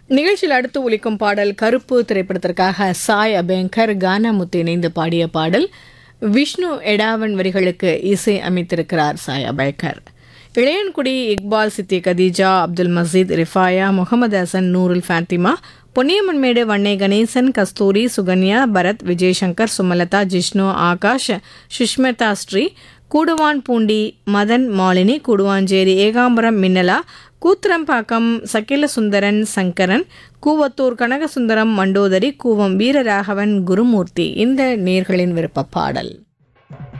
நிகழ்ச்சியில் அடுத்து ஒலிக்கும் பாடல் கருப்பு திரைப்படத்திற்காக சாய் அபேங்கர் கானாமுத்து இணைந்து பாடிய பாடல். விஷ்ணு எடாவன் வரிகளுக்கு இசை அமைத்திருக்கிறார் சாய் அபேங்கர். இளையன்குடி இக்பால், சித்தி கதீஜா, அப்துல் மசீத், ரிஃபாயா, முகமது ஹசன், நூருல் ஃபாத்திமா, பொன்னியம்மன்மேடு வண்ணை கணேசன், கஸ்தூரி, சுகன்யா, பரத், விஜயசங்கர், சுமலதா, ஜிஷ்ணு, ஆகாஷ், சுஷ்மிதா ஸ்ரீ, கூடுவான் பூண்டி, மதன், மாலினி, கூடுவாஞ்சேரி, ஏகாம்பரம், மின்னலா, கூத்திரம்பாக்கம், சகிலசுந்தரன், சங்கரன், கூவத்தூர் கனகசுந்தரம், மண்டோதரி, கூவம் வீரராகவன், குருமூர்த்தி இந்த நேர்களின் விருப்ப பாடல்.